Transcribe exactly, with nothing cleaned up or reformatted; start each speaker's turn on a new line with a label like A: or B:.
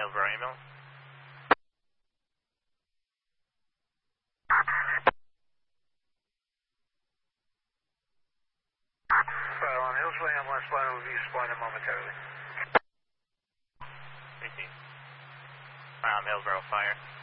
A: Hillsborough ambulance.
B: Right on Hillsborough ambulance, line will be responding momentarily.
A: eighteen. Um, Hillsborough fire.